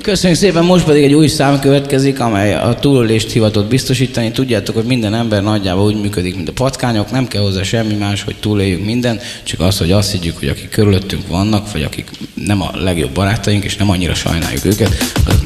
Köszönjük szépen, most pedig egy új szám következik, amely a túlélést hivatott biztosítani. Tudjátok, hogy minden ember nagyjából úgy működik, mint a patkányok, nem kell hozzá semmi más, hogy túléljünk minden, csak az, hogy azt higgyük, hogy akik körülöttünk vannak, vagy akik nem a legjobb barátaink, és nem annyira sajnáljuk őket, azok